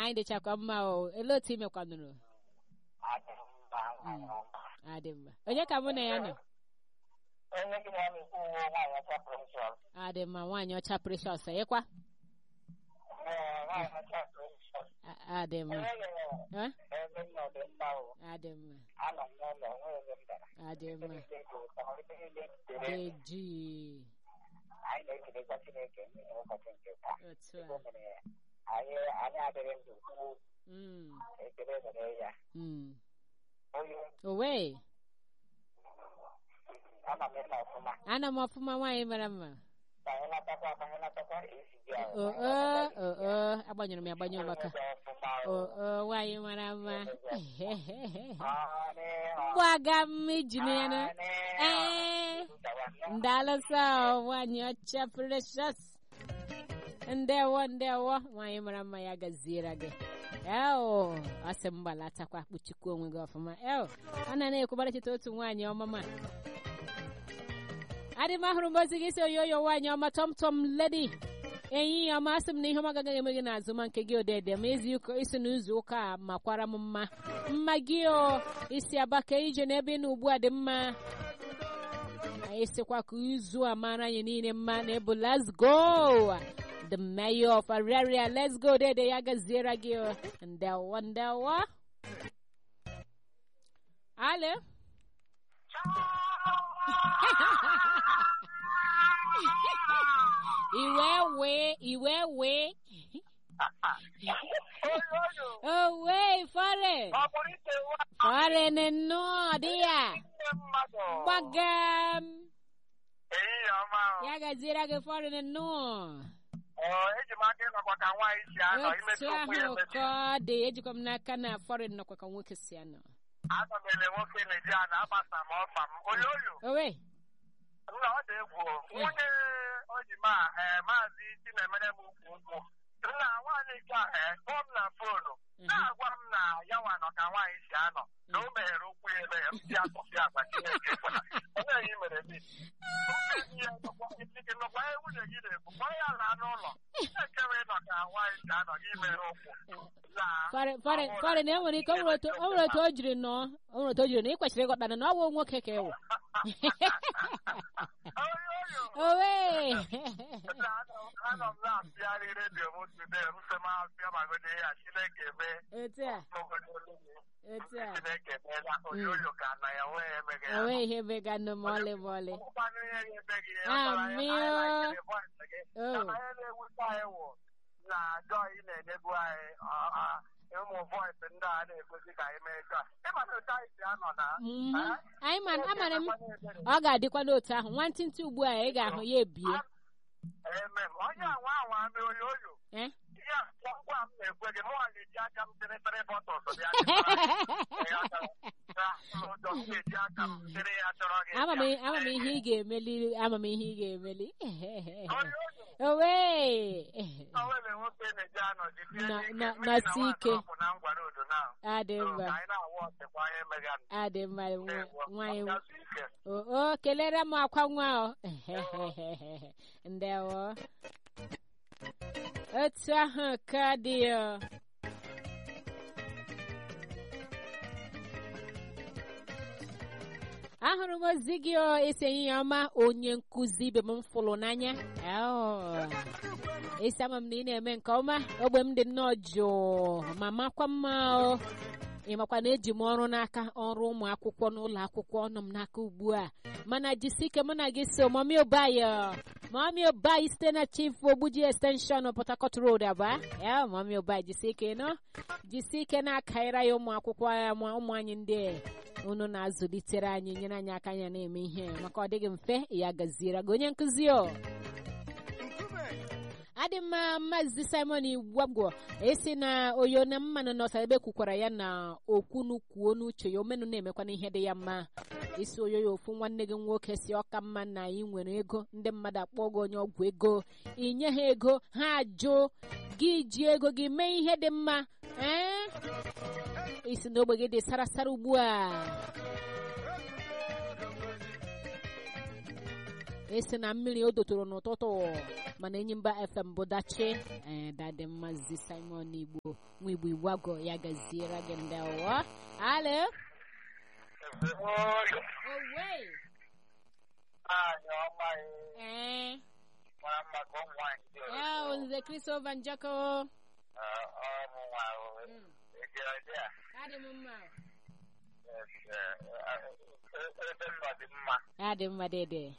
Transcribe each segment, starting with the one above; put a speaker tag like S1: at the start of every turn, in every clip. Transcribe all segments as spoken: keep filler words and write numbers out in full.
S1: anyị dịchakwa mma o ele otu imekwanụrụ adị mma onye ka mụ na ya nọ adị mma nwaanyị ọcha precious ịkwa adị mma adị mma adị mma deji
S2: anyị na-ekelekwa Chineke n'ụbọchị nke taa.
S1: otu a
S2: anyị anyị adịghị ndụ kwuo ekele dịrị ya.
S1: owe
S2: ana m eme ọfụma
S1: ana m ọfụma nwaanyị mara mma
S2: banyenatakwa banyenatakwa esi gị
S1: oo agbanyụrụ m agbanyụ maka oo nwaanyị mara mma gbaga m iji m ya na ee ndalụsa nwaanyị ọcha precious ndewo ndewo nwaanyị mara mma ya gaziere gị eo asị m gbalatakwa kpuchikwa onwe gị ọfụma eo a na na-ekwubara cheta otu nwaanyị ọmama adị m ahụrụ mbozi gị si oyoyo nwaanyị ọma tom tom lady enyi ya ọma asị m na ihe ọma agaghị eme gị n'azụ ma nke gị odede ma ezi ụka isi n'izu ụka a makwara m mma mma gị o isi abaka ije n'ebe ị na ugbu a dị mma anyị sịkwa ka izu a mara anyị niile mma na ebu let's go the mayor of Araria let's go dede ya gaziere gị ndewo ndewo ale iwe wee iwe wee owe fare fare nenu dia bagam ya gaziere gị fare nenu otu ahụ ka ọ dị ejikwa m n'aka na fọrịn nọkwa ka nwoke si anọ owe
S3: nna ọ dị egwu nwunye ojima maazị Chinemere m ukwu nkwụ nna nwaanyị ka kpọọ m na fonu na-agwa m na ya nwa nọ ka nwaanyị si anọ na o meghere ụkwụ ya eme ya m si atụfi agba Chineke kwara onye anyị mere bi nọkwa ihe nwunye gị na-ekwu kpọọ ya laa n'ụlọ ekewe nọ ka nwaanyị si anọ gị mere ụkwụ
S1: fọrịn enwere ike o nwere otu o jiri nọ o nwere otu o jiri na ị kwesịrị ịghọtara na ọ bụ nwoke ka ewu owe
S3: anọ m na-apịarị redio m today m sị m apịa magode ya Chineke mee
S1: otu a otu a
S3: Chineke meela oyoyo ka na ya nwee emeghị ya
S1: enweghị ihe mega nụ ma ọlị ma ọlị
S3: ụkwanụ ihe ga-emeghị ya
S1: amịọ
S3: ihe na-ewute anyị wụ na joy na-enyebu anyị ụmụ voice ndị a na-egosi ka anyị mee joy ịmana otu anyị si anọ na
S1: anyị ma amara m ọ ga-adịkwa n'otu ahụ nwantịntị ugbu a ị ga-ahụ ya ebie
S3: emem onye anwa anwa ame oyoyo ihe ngwa m na-ekwe gị mụnwa ga-eji aka m tere tere bọtụls bịa
S1: ama m ihe ị ga-emeli ama m ihe ị ga-emeli owe nọsi ike adị mma adị mma nwanyị o kelere m akwa nwa o ndewo otu ahụ ka dị ahụrụ m ozi gị esi enyi ya ọma onye nkụzi ibe m fụrụ n'anya esi ama m na ị na-eme nke ọma ogbe m dị nnọọ jụụ ma makwa mma ị makwa na eji m ọrụ n'aka ọrụ ụmụ akwụkwọ n'ụlọ akwụkwọ nọ m n'aka ugbu a mana jisike mụ na gị so mami obayi mami obayi site na chief ogbuji extension Port Harcourt road aba ya mami obayi jisike nọ jisike na-akaira ya ụmụ akwụkwọ ya ụmụ anyị ndị unu na-azụlitere anyị nyere anyị aka anya na-eme ihe maka ọ dịghị mfe ya gaziere gị onye nkụzi o adị mma Maazị Simon Igwagwo esi na oyo na mmanụ nọsa ebe kwukwara ya na okwu n'ukwuo n'uche ya omenụ na-emekwa n'ihe dị ya mma isi oyo ya ofu nwanne gị nwoke si ọka mma na ị nwere ego ndị mmadụ akpọ gị onye ọgwụ ego inye ha ego ha ajụ gị ji ego gị mee ihe dị mma ee isi n'ogbe gị dị sarasara ugbu a esi na mmiri o dotoro n'ụtụtụ mana Enyimba F M bụ dachi ee dadi Maazị Simon Igbo nwa Igbo Igbo agụ ya gaziere gị ndị ụwa. Alo owe ee ya Nze Christopher Njako adị m mma adị mma dede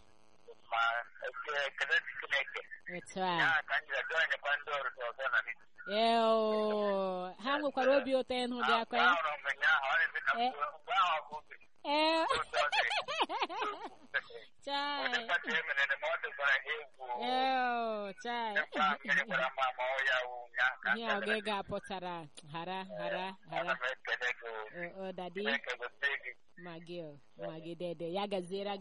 S1: etu a ee ha nwekwara obi ụtọ ịnụ dị akwa ya ee chai ee chai ihe a oge ga-apụtara hara hara hara o dadi ma gị ma gị dede ya gaziere